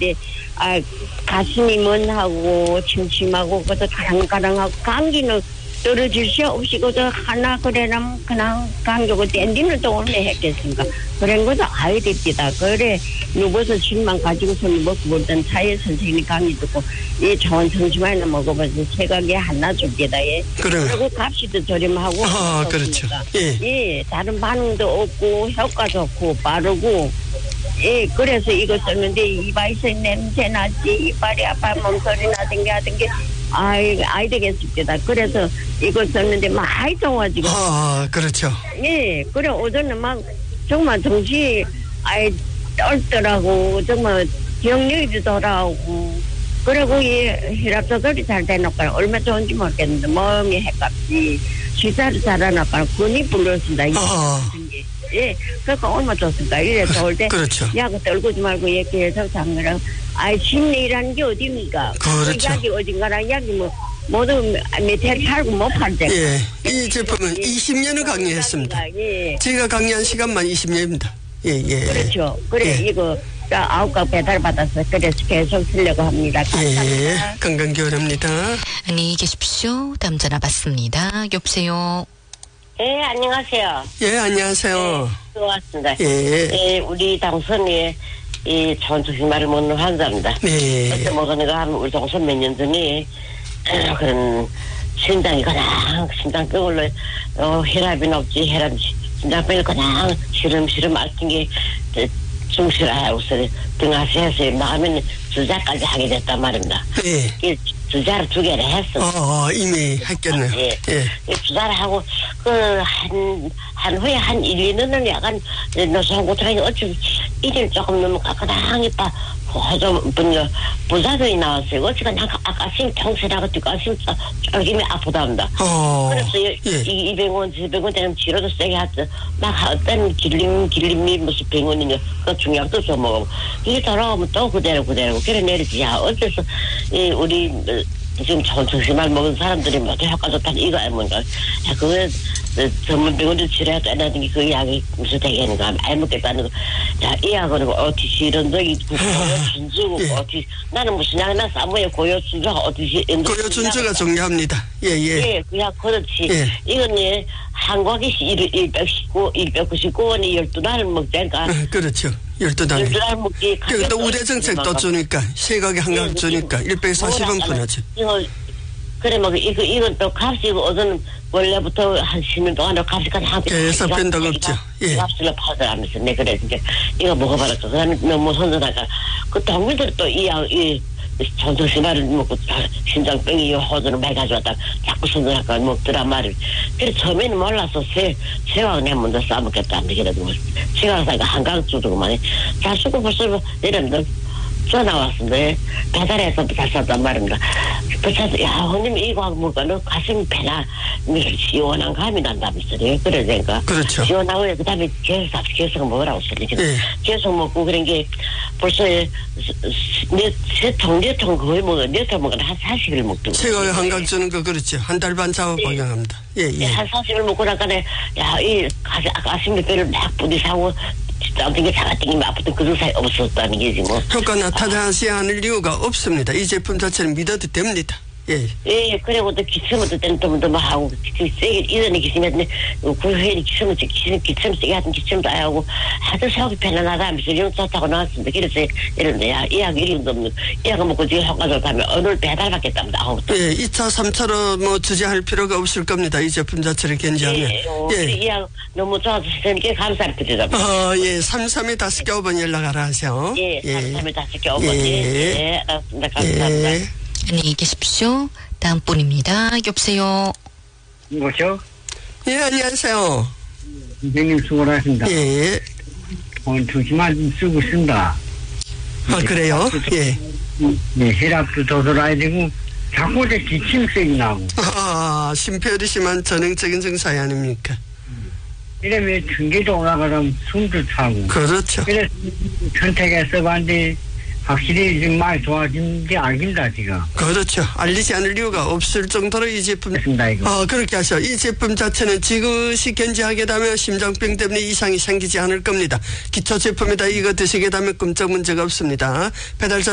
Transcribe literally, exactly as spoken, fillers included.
했는데 아 가슴이 먼하고 침침하고 그저 가랑가랑하고 감기는 떨어질 수 없이 그저 하나 그래나 그냥 감기고 땡기는 동안에 했겠습니까? 그런 거죠. 아이 됩니다. 그래 누워서 침만 가지고서는 먹고 보던 차에 선생님이 강의 듣고 이 좋은 성심만이나 먹어봐서 체각이 하나 줍니다. 예. 그래. 그리고 값이도 저렴하고. 아 그렇죠. 예. 예. 다른 반응도 없고 효과 좋고 빠르고. 예. 그래서 이거 썼는데 이발에서 냄새 나지 이빨이 아파 몸소리 나던 게 하던 게 아이 아이 되겠습니다. 그래서 이거 썼는데 많이 좋아지고. 아 그렇죠. 예. 그래 오전에 막 정말 정신이 아이 떨더라고. 정말 기억력이 돌아오고. 그리고 이 혈압 조절이 잘 되니까 얼마 좋은지 모르겠는데 몸이 해깝지. 시사를 잘하니까 근이 불렀습니다. 아. 예. 그러니까 얼마 좋습니까? 이래 좋을 때. 그렇죠. 약을 떨구지 말고 얘기해서 장르랑 아이 심리라는 게 어디입니까? 그렇죠. 약이 어딘가랑 약이 뭐 모두 메텔 팔고 못 팔대. 예. 이 제품은 이십 년을 강의했습니다. 예. 제가 강의한 시간만 이십 년입니다. 예, 예. 그렇죠. 그래, 예. 이거, 아홉 가 배달받아서, 그래서 계속 쓰려고 합니다. 감사합니다. 예. 건강교원입니다. 안녕히 계십시오. 다음 전화 받습니다. 여보세요. 예, 안녕하세요. 예, 안녕하세요. 네, 고맙습니다. 예. 예, 우리 당선이, 이, 전투식말을 먹는 환자입니다. 네. 그때 먹으니까 한, 우리 동선 몇 년 전에, 그런, 심장이 그냥, 심장 끄걸로, 어, 혈압이 높지, 혈압, 심장병이 그냥, 시름시름 앓던 게, 중실하고, 등하시해서 나가면 주자까지 하게 됐단 말입니다. 예. 이 주자를 두 개를 했어. 어, 어 이미 했겠네요. 예. 예. 이 주자를 하고, 그, 한, 한 후에 한 일, 이 년은 약간, 노소한고통이 어찌, 일일 조금 넘으면 까까당히 빠, 호좀, 분요, 부자들이 나왔어요. 어찌가 난 아까심 통신하고 뒷가심 쫄김이 아프답니다. 어. 그래서 이, 예. 이 이백 원, 이백 원 되는 치료도 세게 하죠. 막 어떤 길림, 길림이 무슨 병원이냐, 그 중약도 좀 먹고. 이게 돌아오면 또 그대로 그대로. 그래 내리지. 야, 어째서, 이, 우리, 지금 전투심말 먹은 사람들이 모두 효과 좋다는 이거 아닙니까? 야, 그거, 전문 병원에서 치료해야 되는 게 그 약이 무슨 되겠는가? 알 먹겠다는 거. 자, 이 약은 어디 이런 적이 고요준주고, 어디, 나는 무슨 약이 나 사무에 고요준주가 어디, 고요준주가 중요합니다. 예, 예. 예, 그 약 그렇지. 예. 이건 예, 한국이 일백십구, 일백구십구 원이 열두 달을 먹자니까. 그렇죠. 열두 달. 열두 달 먹기. 또 우대정책도 주니까, 시각이 한강 주니까, 일백사십 원 분야지. 이거, 그래, 뭐, 이거, 이건 또 값이, 어제는 원래부터 한 십 년 동안 값이 그냥 계속 변동 없죠. 예. 값을 팔더라면서. 네, 그래. 이제, 이거 먹어봐라. 그 사람이 너무 선전하니까. 그 동물들이 또 이 약, 이, 전투심말을 먹고, 심장병이 호전을 많이 가져왔다. 자꾸 선전할까 먹더란 말을. 그래, 처음에는 몰라서 새, 새하고 내 먼저 싸먹겠다. 그래도, 새하고 사니까 한강 주더구만. 자, 수고 벌써, 이랬는데, 전화 왔는데, 배달해서 잘 샀단 말입니다. 그래서, 야, 형님, 이거 하고 먹으니까 너 가슴이 배나, 시원한 감이 난다면서. 그러니까. 그렇죠. 시원하고, 그 다음에 계속, 계속 먹으라고 했어요. 예. 계속 먹고, 그런 게, 벌써, 네, 세 통, 네 통 거의 먹어, 네 통 먹으면 한 사십 일 먹더라고요. 시각이 한강 주는 거 그렇죠. 한 달 반 작업 방향합니다. 예, 예. 한 사십 일 먹고 나니까, 야, 이, 가슴, 가슴 뼈를 막 부딪하고, 어떤 게 작았던 게 아프던 그 사이 없었다는 게지 뭐. 효과 나타나지 않을 이유가 없습니다. 이 제품 자체는 믿어도 됩니다. 예. 예, 그리고 또 기침 어떨 때는 또, 또, 뭐 하고, 세게, 이전에 기침했는데, 그 후에 기침을, 기침, 기침 세게 하던 기침도 안 하고, 하도 속이 편안하다 하면서 이런 좋다고 나왔습니다. 그래서 이런데, 야, 이 약 이런 거 없는, 이 약을 먹고 지금 효과 좋다면 오늘 배달받겠답니다. 아우. 예, 이 차, 삼 차로 뭐 주제할 필요가 없을 겁니다. 이 제품 자체를 견지하면. 예, 어, 예. 이 약 너무 좋아서 선생님께 감사를 드리랍니다. 어, 예, 삼삼에 다섯 개 오번 연락하라 하세요. 예, 예. 삼삼에 다섯 개 오번. 예. 예, 예, 알았습니다. 감사합니다. 예. 안녕히 계십시오. 다음 분입니다. 여보세요. 뭐죠? 예, 안녕하세요. 선생님 수고하십니다. 예. 오늘 조심만 쓰고 쓴다. 아, 그래요? 예. 네, 혈압도 조절해야 되고, 자꾸 이제 기침색이 나고. 아, 심폐열이 심한 전형적인 증상이 아닙니까? 이러면 전기도 올라가면 숨도 차고. 그렇죠. 그래서 선택해서 봤는데, 확실히 지금 많이 좋아진 게 알긴다, 지금. 그렇죠. 알리지 않을 이유가 없을 정도로 이 제품. 됐습니다, 이거. 어, 그렇게 하셔. 이 제품 자체는 지그시 견지하게 되면 심장병 때문에 이상이 생기지 않을 겁니다. 기초 제품이다. 이거 드시게 되면 끔찍 문제가 없습니다. 배달